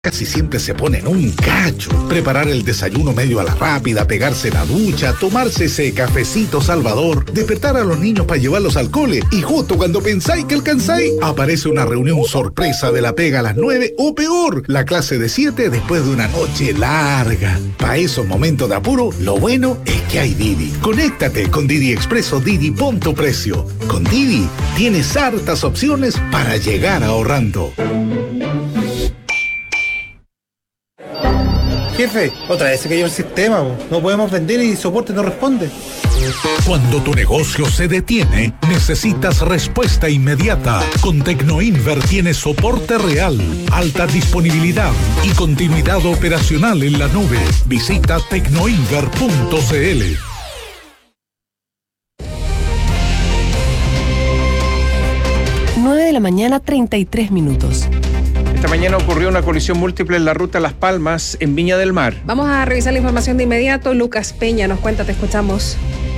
Casi siempre se ponen un cacho. Preparar el desayuno medio a la rápida, pegarse la ducha, tomarse ese cafecito salvador, despertar a los niños para llevarlos al cole y justo cuando pensáis que alcanzáis, aparece una reunión sorpresa de la pega a las 9 o peor, la clase de 7 después de una noche larga. Para esos momentos de apuro, lo bueno es que hay Didi. Conéctate con Didi Expreso Didi, pon tu precio. Con Didi tienes hartas opciones para llegar ahorrando. Jefe, otra vez se cayó el sistema, no podemos vender y soporte no responde. Cuando tu negocio se detiene, necesitas respuesta inmediata. Con Tecnoinver tienes soporte real, alta disponibilidad y continuidad operacional en la nube. Visita tecnoinver.cl. 9 de la mañana, 33 minutos. Esta mañana ocurrió una colisión múltiple en la ruta Las Palmas, en Viña del Mar. Vamos a revisar la información de inmediato. Lucas Peña nos cuenta, te escuchamos.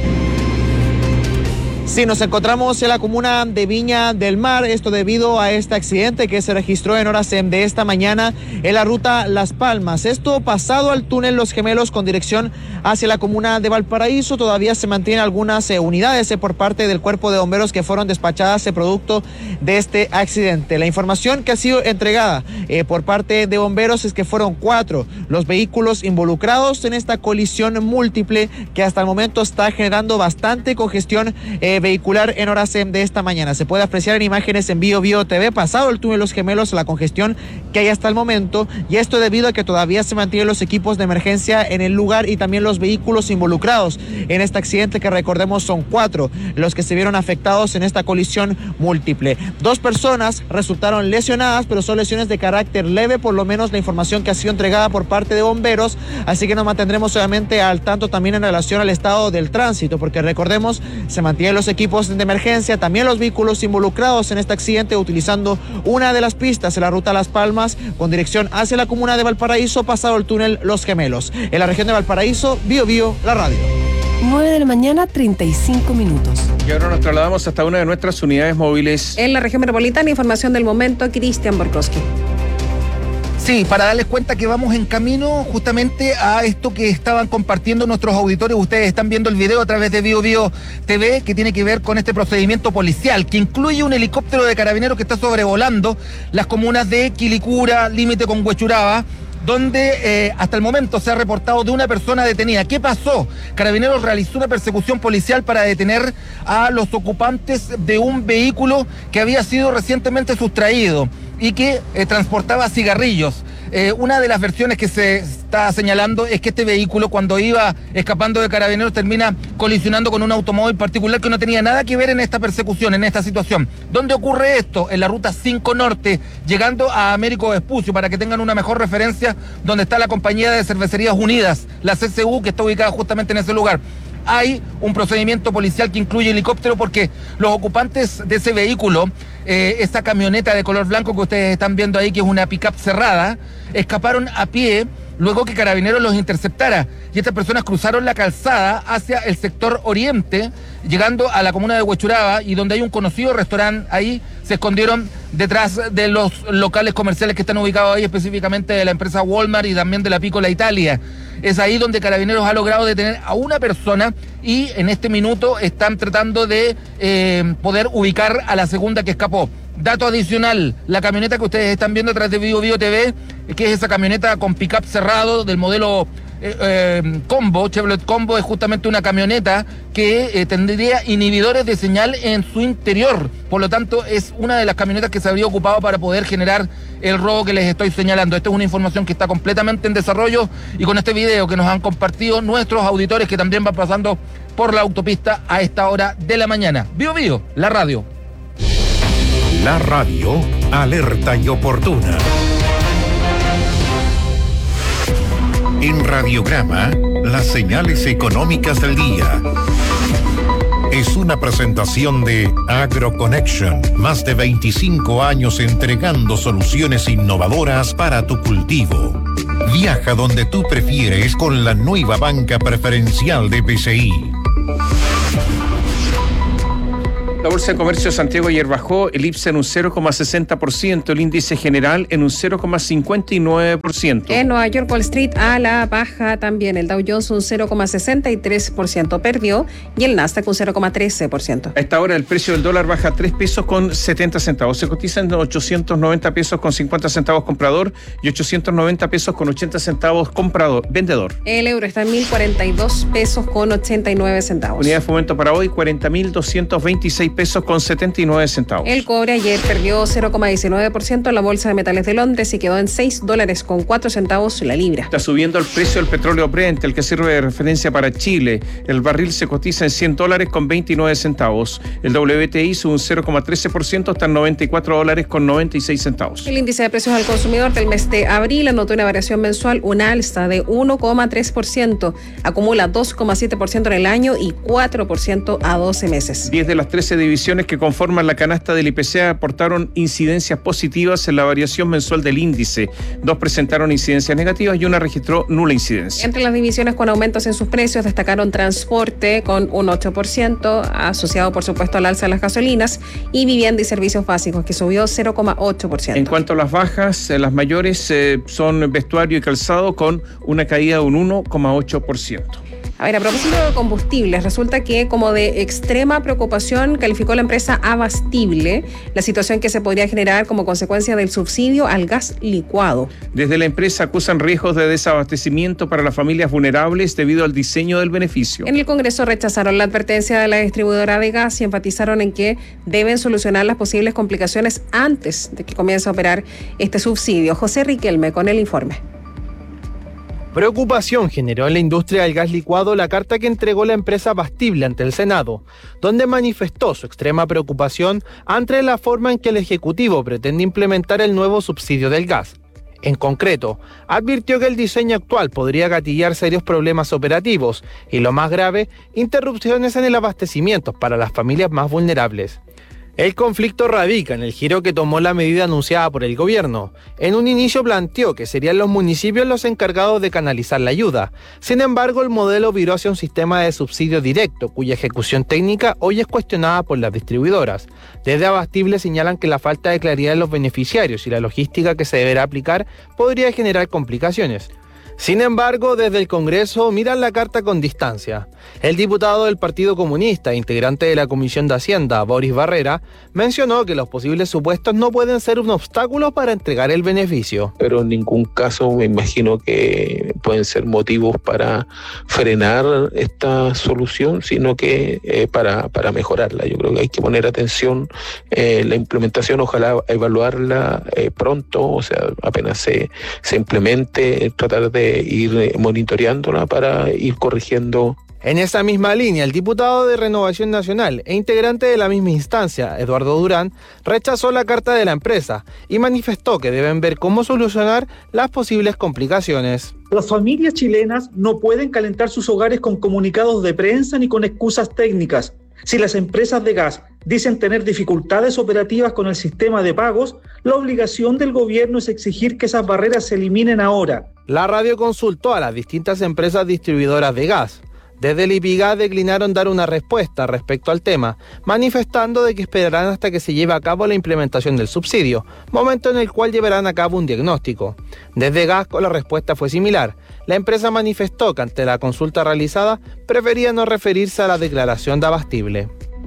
Sí, nos encontramos en la comuna de Viña del Mar, esto debido a este accidente que se registró en horas de esta mañana en la ruta Las Palmas. Esto pasado al túnel Los Gemelos con dirección hacia la comuna de Valparaíso. Todavía se mantienen algunas unidades por parte del cuerpo de bomberos que fueron despachadas producto de este accidente. La información que ha sido entregada por parte de bomberos es que fueron 4 los vehículos involucrados en esta colisión múltiple que hasta el momento está generando bastante congestión vehicular en horas de esta mañana. Se puede apreciar en imágenes en Bio TV, pasado el túnel Los Gemelos, la congestión que hay hasta el momento, y esto debido a que todavía se mantienen los equipos de emergencia en el lugar y también los vehículos involucrados en este accidente, que recordemos son 4 los que se vieron afectados en esta colisión múltiple. 2 personas resultaron lesionadas, pero son lesiones de carácter leve, por lo menos la información que ha sido entregada por parte de bomberos, así que nos mantendremos obviamente al tanto también en relación al estado del tránsito, porque recordemos, se mantienen los equipos de emergencia, también los vehículos involucrados en este accidente, utilizando una de las pistas en la ruta Las Palmas con dirección hacia la comuna de Valparaíso, pasado el túnel Los Gemelos. En la región de Valparaíso, Bio, la radio. 9 de la mañana, 35 minutos. Y ahora nos trasladamos hasta una de nuestras unidades móviles. En la región metropolitana, información del momento, Cristian Borkowski. Sí, para darles cuenta que vamos en camino justamente a esto que estaban compartiendo nuestros auditores. Ustedes están viendo el video a través de Bio TV, que tiene que ver con este procedimiento policial, que incluye un helicóptero de carabineros que está sobrevolando las comunas de Quilicura, límite con Huechuraba, donde hasta el momento se ha reportado de una persona detenida. ¿Qué pasó? Carabineros realizó una persecución policial para detener a los ocupantes de un vehículo que había sido recientemente sustraído y que transportaba cigarrillos. Una de las versiones que se está señalando es que este vehículo, cuando iba escapando de Carabineros, termina colisionando con un automóvil particular que no tenía nada que ver en esta persecución, en esta situación. ¿Dónde ocurre esto? En la ruta 5 Norte, llegando a Américo Vespucio, para que tengan una mejor referencia, donde está la compañía de Cervecerías Unidas, la CCU, que está ubicada justamente en ese lugar. Hay un procedimiento policial que incluye helicóptero porque los ocupantes de ese vehículo, esta camioneta de color blanco que ustedes están viendo ahí, que es una pick-up cerrada, escaparon a pie luego que Carabineros los interceptara. Y estas personas cruzaron la calzada hacia el sector oriente, llegando a la comuna de Huechuraba, y donde hay un conocido restaurante, ahí se escondieron detrás de los locales comerciales que están ubicados ahí, específicamente de la empresa Walmart y también de la Piccola Italia. Es ahí donde Carabineros ha logrado detener a una persona y en este minuto están tratando de poder ubicar a la segunda que escapó. Dato adicional, la camioneta que ustedes están viendo atrás de Bio TV, que es esa camioneta con pick-up cerrado del modelo Combo, Chevrolet Combo, es justamente una camioneta que tendría inhibidores de señal en su interior. Por lo tanto, es una de las camionetas que se habría ocupado para poder generar el robo que les estoy señalando. Esta es una información que está completamente en desarrollo, y con este video que nos han compartido nuestros auditores que también van pasando por la autopista a esta hora de la mañana. Bio, la radio. La radio, alerta y oportuna. En Radiograma, las señales económicas del día. Es una presentación de AgroConnection, más de 25 años entregando soluciones innovadoras para tu cultivo. Viaja donde tú prefieres con la nueva banca preferencial de BCI. La Bolsa de Comercio de Santiago ayer bajó, el IPSA en un 0,60%, el índice general en un 0,59%. En Nueva York, Wall Street a la baja también, el Dow Jones un 0,63% perdió y el Nasdaq un 0,13%. A esta hora el precio del dólar baja 3 pesos con 70 centavos. Se cotiza en 890 pesos con 50 centavos comprador y 890 pesos con 80 centavos vendedor. El euro está en 1.042 pesos con 89 centavos. Unidad de fomento para hoy, 40.226 pesos con 79 centavos. El cobre ayer perdió 0,19% en la Bolsa de Metales de Londres y quedó en $6 con 4 centavos la libra. Está subiendo el precio del petróleo Brent, el que sirve de referencia para Chile. El barril se cotiza en $100 con 29 centavos. El WTI sube un 0,13% hasta en $94 con 96 centavos. El índice de precios al consumidor del mes de abril anotó una variación mensual, una alza de 1,3%. Acumula 2,7% en el año y 4% a 12 meses. 10 de las 13 divisiones que conforman la canasta del IPC aportaron incidencias positivas en la variación mensual del índice. 2 presentaron incidencias negativas y una registró nula incidencia. Entre las divisiones con aumentos en sus precios destacaron transporte con un 8%, asociado por supuesto al alza de las gasolinas, y vivienda y servicios básicos, que subió 0,8%. En cuanto a las bajas, las mayores son vestuario y calzado con una caída de un 1,8%. A ver, a propósito de combustibles, resulta que como de extrema preocupación calificó la empresa Abastible la situación que se podría generar como consecuencia del subsidio al gas licuado. Desde la empresa acusan riesgos de desabastecimiento para las familias vulnerables debido al diseño del beneficio. En el Congreso rechazaron la advertencia de la distribuidora de gas y enfatizaron en que deben solucionar las posibles complicaciones antes de que comience a operar este subsidio. José Riquelme con el informe. Preocupación generó en la industria del gas licuado la carta que entregó la empresa Abastible ante el Senado, donde manifestó su extrema preocupación ante la forma en que el Ejecutivo pretende implementar el nuevo subsidio del gas. En concreto, advirtió que el diseño actual podría gatillar serios problemas operativos y, lo más grave, interrupciones en el abastecimiento para las familias más vulnerables. El conflicto radica en el giro que tomó la medida anunciada por el gobierno. En un inicio planteó que serían los municipios los encargados de canalizar la ayuda. Sin embargo, el modelo viró hacia un sistema de subsidio directo, cuya ejecución técnica hoy es cuestionada por las distribuidoras. Desde Abastible señalan que la falta de claridad en los beneficiarios y la logística que se deberá aplicar podría generar complicaciones. Sin embargo, desde el Congreso miran la carta con distancia. El diputado del Partido Comunista, integrante de la Comisión de Hacienda, Boris Barrera, mencionó que los posibles supuestos no pueden ser un obstáculo para entregar el beneficio. Pero en ningún caso me imagino que pueden ser motivos para frenar esta solución, sino que para mejorarla. Yo creo que hay que poner atención en la implementación, ojalá evaluarla pronto, o sea, apenas se implemente, tratar de ir monitoreándola para ir corrigiendo. En esa misma línea, el diputado de Renovación Nacional e integrante de la misma instancia, Eduardo Durán, rechazó la carta de la empresa y manifestó que deben ver cómo solucionar las posibles complicaciones. Las familias chilenas no pueden calentar sus hogares con comunicados de prensa ni con excusas técnicas. Si las empresas de gas dicen tener dificultades operativas con el sistema de pagos, la obligación del gobierno es exigir que esas barreras se eliminen ahora. La radio consultó a las distintas empresas distribuidoras de gas. Desde el IPIGAS declinaron dar una respuesta respecto al tema, manifestando de que esperarán hasta que se lleve a cabo la implementación del subsidio, momento en el cual llevarán a cabo un diagnóstico. Desde Gasco la respuesta fue similar. La empresa manifestó que ante la consulta realizada prefería no referirse a la declaración de Abastible.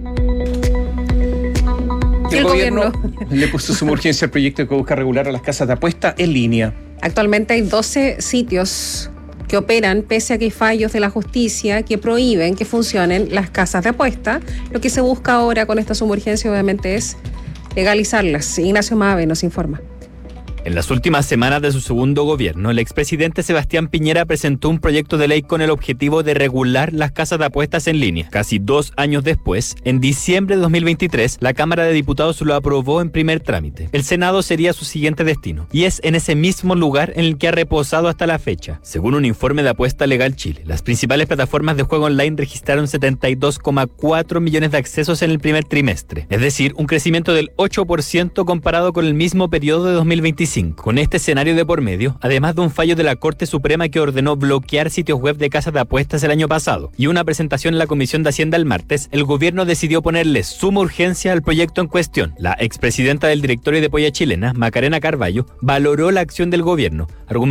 El gobierno le puso suma urgencia al proyecto que busca regular a las casas de apuesta en línea. Actualmente hay 12 sitios que operan pese a que hay fallos de la justicia que prohíben que funcionen las casas de apuesta. Lo que se busca ahora con esta suma urgencia obviamente es legalizarlas. Ignacio Mave nos informa. En las últimas semanas de su segundo gobierno, el expresidente Sebastián Piñera presentó un proyecto de ley con el objetivo de regular las casas de apuestas en línea. Casi 2 años después, en diciembre de 2023, la Cámara de Diputados lo aprobó en primer trámite. El Senado sería su siguiente destino, y es en ese mismo lugar en el que ha reposado hasta la fecha. Según un informe de Apuesta Legal Chile, las principales plataformas de juego online registraron 72,4 millones de accesos en el primer trimestre, es decir, un crecimiento del 8% comparado con el mismo periodo de 2025. 2025. Con este escenario de por medio, además de un fallo de la Corte Suprema que ordenó bloquear sitios web de casas de apuestas el año pasado y una presentación en la Comisión de Hacienda el martes, el gobierno decidió ponerle suma urgencia al proyecto en cuestión. La expresidenta del directorio de Polla Chilena, Macarena Carballo, valoró la acción del gobierno,